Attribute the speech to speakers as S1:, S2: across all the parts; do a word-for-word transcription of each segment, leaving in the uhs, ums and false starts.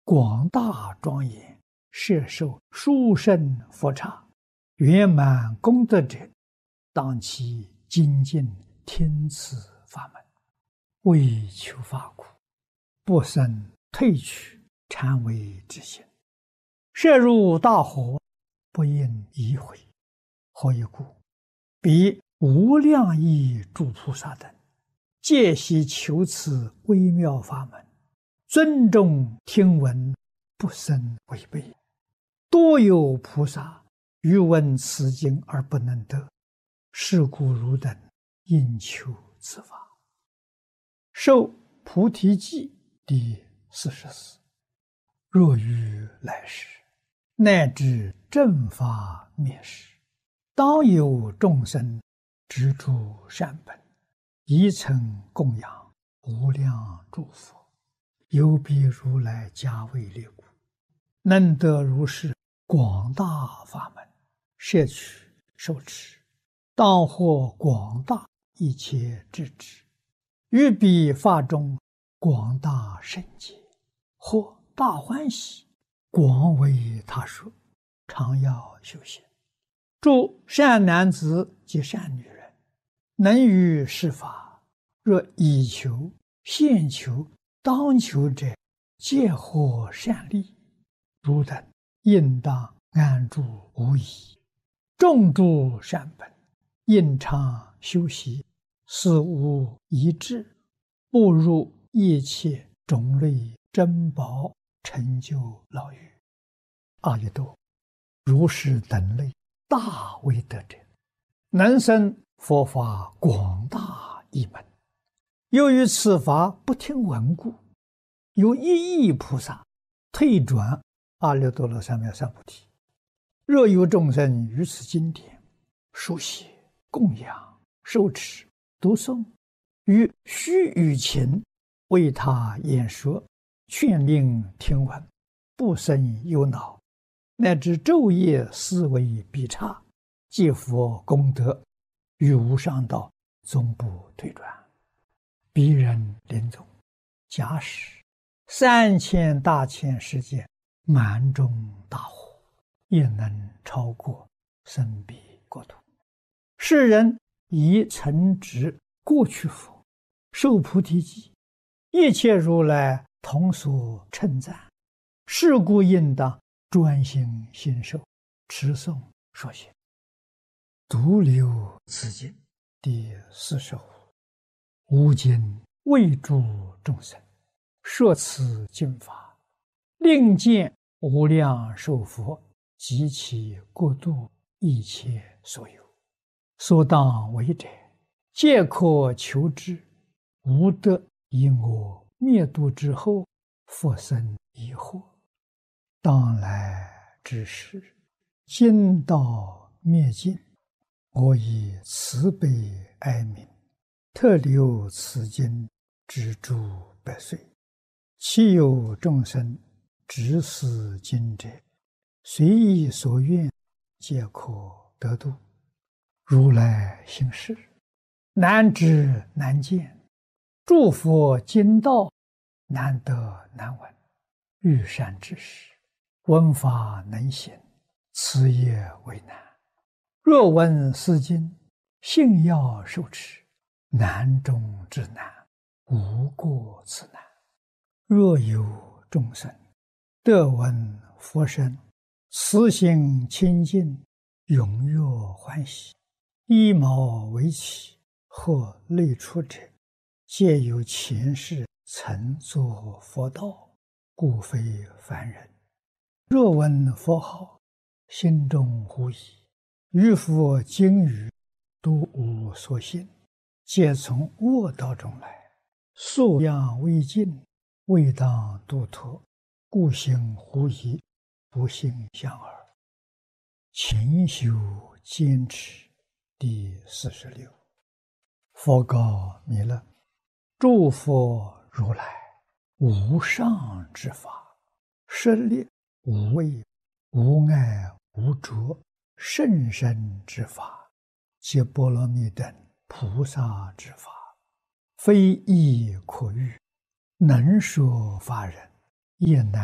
S1: 广大庄严，摄受殊胜佛刹，圆满功德者，当其精进听此法门，为求法苦，不生退去禅为之心。摄入大火，不应移回。何以故？彼无量亿诸菩萨等，皆悉求此微妙法门，尊重听闻，不生违背。多有菩萨欲闻此经而不能得，是故汝等应求此法。受菩提记第四十四。若于来世，乃至正法灭世，当有众生执著善本，以曾供养无量诸佛，有彼如来加为力故，能得如是广大法门，摄取受持，当获广大一切智智，于彼法中广大圣解，或大欢喜，广为他说，常要修行。诸善男子及善女人，能于是法，若以求、现求、当求者，皆获善利。汝等应当安住无疑，种诸善本，应常修习，死无遗志，步入一切种类珍宝，成就老于阿逸多。如是等类大威德者，能生佛法广大一门。由于此法不听闻故，有一亿菩萨退转阿耨多罗三藐三菩提。若有众生于此经典书写、供养、受持、读诵，于须臾前为他演说，劝令听闻，不生忧恼，乃至昼夜思维必差，皆佛功德，于无上道终不退转。彼人临终，假使三千大千世界满中大火，也能超过生彼国土。世人以曾执过去佛，受菩提记，一切如来同所称赞，是故应当专心信受，持诵说学。独留此经第四十五。吾今为诸众生说此经法，令见无量寿佛及其国度一切所有，所当为者，皆可求之。无得以我灭度之后，复生疑惑。当来之时，今道灭尽，我以慈悲哀悯，特留此经之诸百岁。其有众生执此经者，随意所愿，皆可得度。如来行事，难知难见，诸佛经道难得难闻。欲善知识，闻法能行，此也为难。若闻是经，信要受持，难中之难，无过此难。若有众生得闻佛声，慈心清净，踊跃欢喜，依毛为起，或类出者，皆有前世曾作佛道，故非凡人。若闻佛号，心中狐疑，于佛经语都无所信，皆从恶道中来，素养未尽，未当度脱，故行狐疑，不信相耳。勤修坚持第四十六。佛告弥勒：诸佛如来无上之法，舍利无畏、无碍、无着，甚深之法，皆波罗蜜等菩萨之法，非易可喻，能说法人也难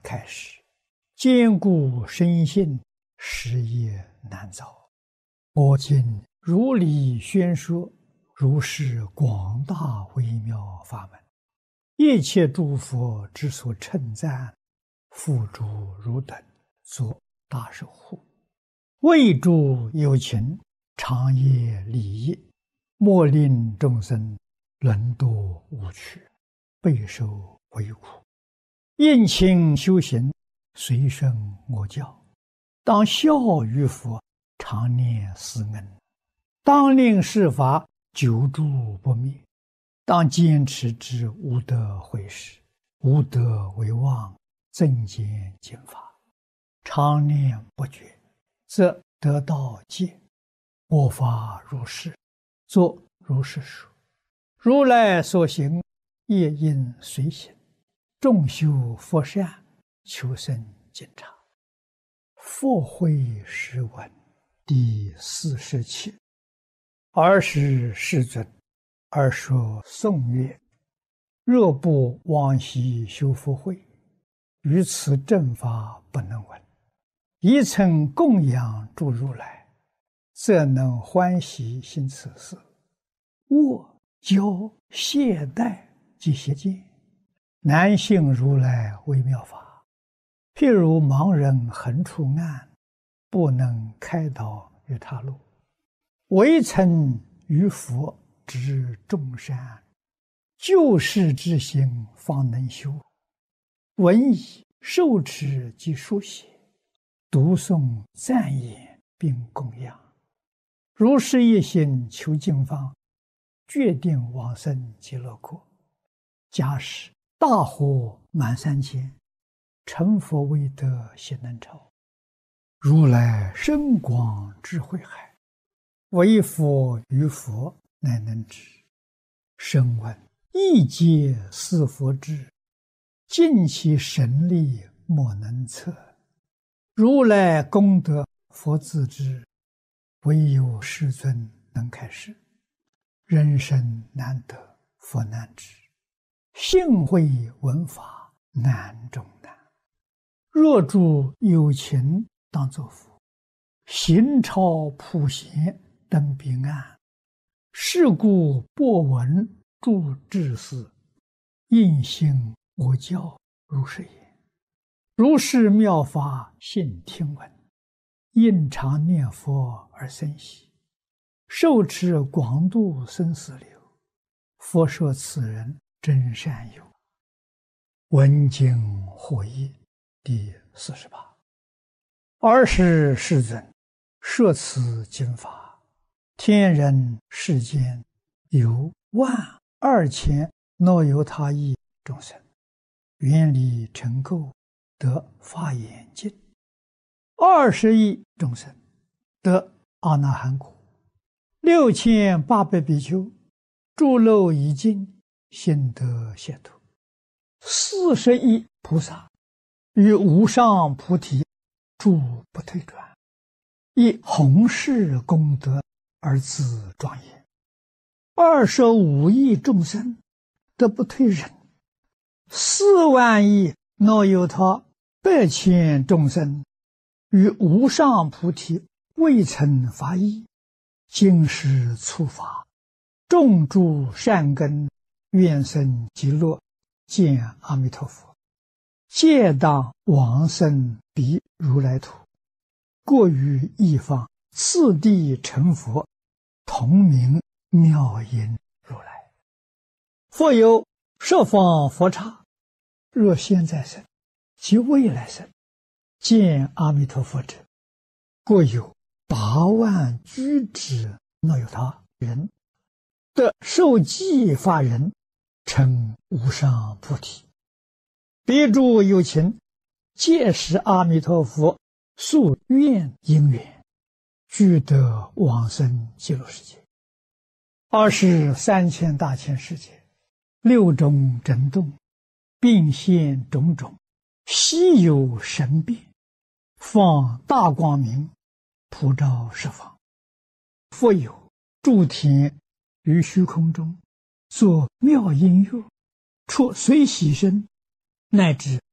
S1: 开始，坚固深信，实业难遭。我今如理宣说，如是广大微妙法门，一切诸佛之所称赞，付诸汝等作大守护，为诸有情长夜利益，莫令众生沦堕无趣，备受为苦。应勤修行，随顺我教，当效于佛，常念思恩，当令世法久住不灭，当坚持之无德毁事，无德为妄，增减减法，常念不绝，则得道戒。我法如是，作如是说。如来所行，业应随行，众修佛善，求生净察。佛慧诗文第四十七。尔时世尊，尔说颂曰：若不往昔修福慧，于此正法不能闻。一曾供养诸如来，则能欢喜行此事。我教懈怠及邪见，难信如来微妙法。譬如盲人横出岸，不能开导于他路。唯曾于佛知众善，救世之心方能修。闻已受持及书写，读诵赞言并供养。如是一心求净方，决定往生极乐国。假使大火满三千，成佛未得悉能超。如来深广智慧海，唯佛于佛乃能知。声闻一皆似佛智，尽其神力莫能测。如来功德佛自知，唯有世尊能开示。人生难得佛难知，幸会闻法难中难。若诸有情当作佛，行超普贤登彼岸。是故播闻诸智士，应信我教如是言。如是妙法信听闻，应常念佛而生喜，受持广度生死流。佛说此人真善友。闻经获益第四十八。尔时世尊，摄此经法，天人世间有万二千若有他意众生，远离尘垢，得法眼净。二十亿众生得阿那含果。六千八百比丘诸漏已尽，心得解脱。四十亿菩萨于无上菩提住不退转，以弘誓功德而自庄严。二十五亿众生得不退忍。四万亿若有他百千众生于无上菩提未曾发意，今时初发，种诸善根，愿生极乐，见阿弥陀佛，皆当往生彼如来土。过于一方，次第成佛，同名妙音如来。复有十方佛刹，若现在生及未来生，见阿弥陀佛者，过有八万居之若有他人，得受记法人，成无上菩提。彼诸有情，皆是阿弥陀佛宿愿因缘，俱得往生极乐世界。二是三千大千世界，六种震动，并现种种稀有神变，放大光明，普照十方。复有诸天于虚空中作妙音乐，出随喜声，乃至